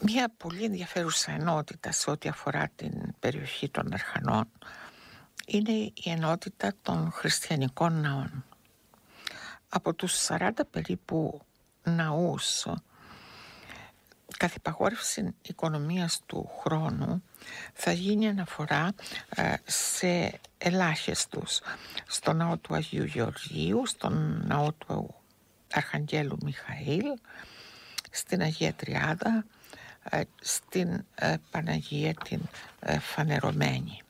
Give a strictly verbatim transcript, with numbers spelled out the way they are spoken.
Μια πολύ ενδιαφέρουσα ενότητα σε ό,τι αφορά την περιοχή των Αρχανών είναι η ενότητα των χριστιανικών ναών. Από τους σαράντα περίπου ναούς, καθ' υπαγόρευση οικονομίας του χρόνου θα γίνει αναφορά ε, σε ελάχιστους. Στο ναό του Αγίου Γεωργίου, στον ναό του Αρχαγγέλου Μιχαήλ, στην Αγία Τριάδα, ε, στην ε, Παναγία την ε, Φανερωμένη.